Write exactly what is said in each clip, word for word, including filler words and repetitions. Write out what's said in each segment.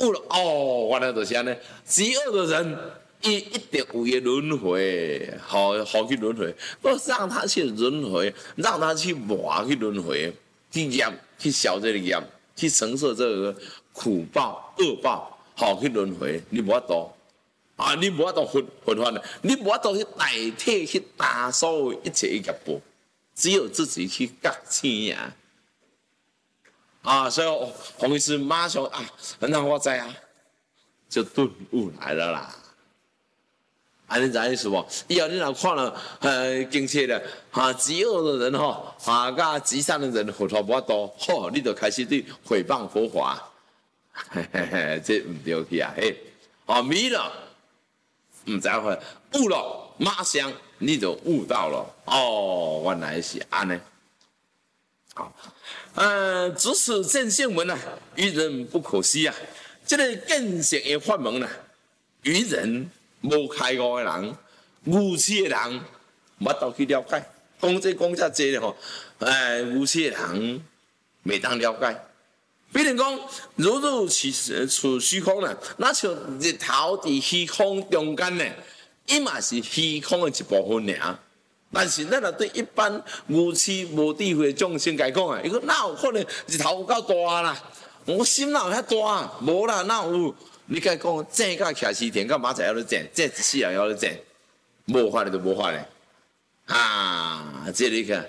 悟了哦，原来就是安尼。饥饿的人，伊一定有伊轮回，好好去轮回，不让他去轮回，让他去磨去轮回，去验去消这个验，去承受这个苦报恶报，好去轮回，你无法度。啊！你无法度分分翻的，你无法度去代替去打所有一切业报，只有自己去觉醒呀！啊，所以洪医师马上啊，让我知啊，就顿悟来了啦。啊，你知意思无？以后你若看了呃经切的啊，饥饿的人吼啊，甲积善的人佛陀无法度，吼，你就开始对诽谤佛法，嘿嘿嘿，这唔对去啊！嘿，哦，迷了。唔知会悟了，马上你就悟到了哦，原来是安尼。好，呃，只此见性门啊，愚人不可思啊。这个见性的法门啊，愚人无开悟的人，愚痴的人，无到去了解。讲这讲遮济咧吼，诶，愚痴的人未当了解。比如讲，如入处虚空呢，那像日头伫虚空中间呢，伊嘛是虚空的一部分尔。但是咱若对一般无知无智慧的众生来讲啊，伊讲哪有可能日头有够大啦？我心哪有遐大？无啦，哪有？你甲讲正甲徛西田，甲马仔要咧正，这一世人要咧正，无法咧就无法咧。啊，这里看。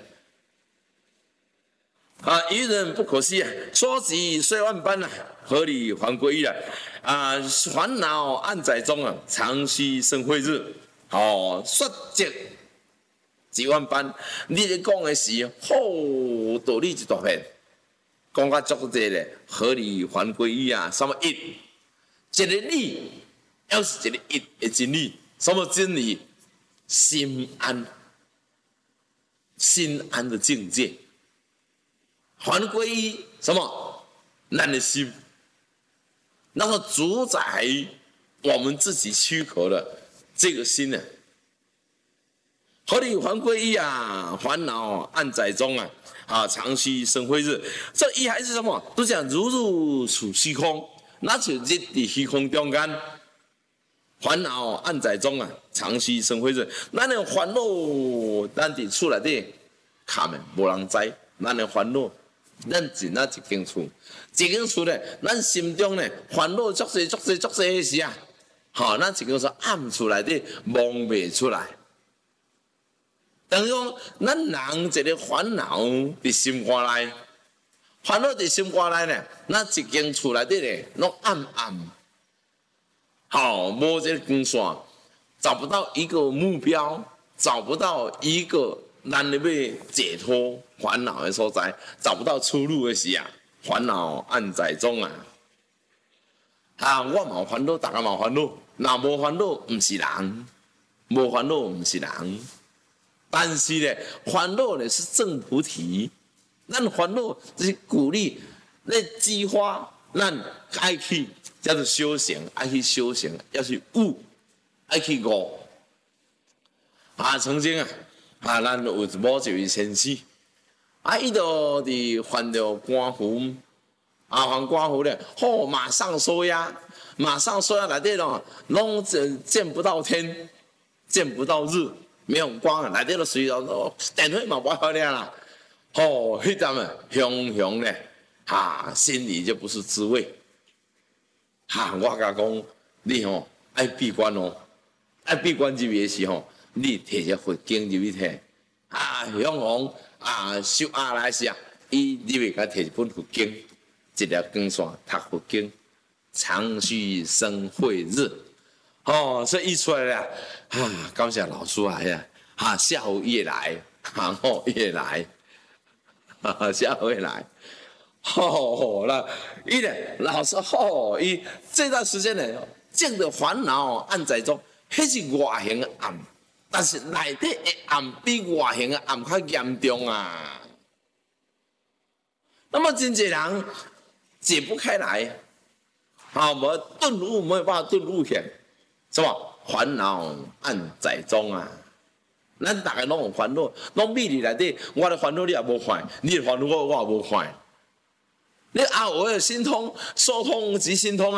啊，愚人不可思啊！说及岁万般啊，合理还归一啊！啊，烦恼暗载中啊，常须生慧日。哦，说即几万般，你咧讲的是好道理一大片，讲甲足济咧，合理还归一啊！什么一？一个理，又是一个一的真理。什么真理？心安，心安的境界。还归于什么？咱的心，那么主宰我们自己躯壳的这个心呢？合理还归于啊，烦恼暗载中啊，啊，常须生慧日。这一还是什么？都讲如入处虚空，那就日伫虚空中间，烦恼暗载中啊，常须生慧日。咱的烦恼，咱伫厝内底卡面无人知，咱的烦恼。咱进啊一间厝，一间厝咧，咱心中咧烦恼足济足济足济的时啊，吼，咱一间厝暗厝内底望袂出来。等于讲，咱人一个烦恼伫心肝内，烦恼伫心肝内咧，咱一间厝内底咧，拢暗暗，好，无这个光线，找不到一个目标，找不到一个。咱要解脱烦恼的所在，找不到出路的时啊，烦恼暗载中啊！啊，我嘛烦恼，大家嘛烦恼，若无烦恼，毋是人；无烦恼，毋是人。但是咧，烦恼咧是正菩提，咱烦恼就是鼓励、咧激发咱爱去叫做修行，爱去修行，要去悟，爱去悟。啊，曾经啊。啊，咱有某一位先生，啊，伊就伫犯着官府，啊，犯官府咧，吼，马上收押，马上收押内底咯，拢见见不到天，见不到日，没有光啊，内底都随着电火嘛无好了啦，吼，迄阵啊，熊熊咧，哈，心里就不是滋味，哈，我甲讲，你吼爱闭关哦，爱闭关入去的时候。你摕只佛经入去摕，啊，向王啊修阿来时啊，伊你袂甲摕一本佛经，一条光线读佛经，常须生慧日。哦，所以伊出来了，啊，感谢老师来呀，啊，下午也来，然后也来，啊，下午也来，哦，那伊咧老师哦，伊这段时间呢，见的烦恼暗在中，迄是外形的暗。但是内底的暗比外形的暗较严重啊！那么真侪人解不开来，啊，无顿悟没有办法顿悟起来，什么烦恼暗载中啊！咱大家拢有烦恼，拢秘里内底，我的烦恼你也无坏，你的烦恼我我也无坏。你啊，我有心通，说通即心通啊！